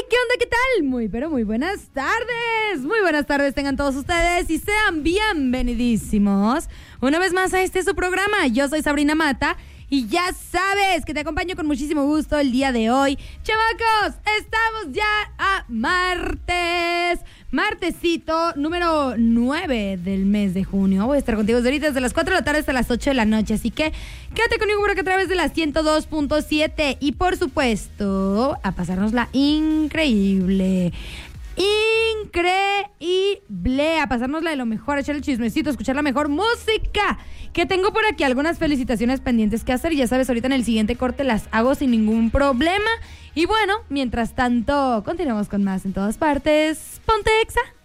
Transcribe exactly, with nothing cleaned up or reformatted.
¿qué onda? ¿Qué tal? Muy, pero muy buenas tardes. Muy buenas tardes tengan todos ustedes y sean bienvenidísimos una vez más a este su programa. Yo soy Sabrina Mata y ya sabes que te acompaño con muchísimo gusto el día de hoy. Chamacos, estamos ya a martes. Martesito número nueve del mes de junio. Voy a estar contigo desde ahorita desde las cuatro de la tarde hasta las ocho de la noche. Así que quédate conmigo por acá a través de la ciento dos punto siete. Y por supuesto, a pasárnosla increíble. Increíble. A pasárnosla de lo mejor, a echar el chismecito, a escuchar la mejor música. Que tengo por aquí algunas felicitaciones pendientes que hacer. Ya sabes, ahorita en el siguiente corte las hago sin ningún problema. Y bueno, mientras tanto, continuamos con más en todas partes. Ponte Exa.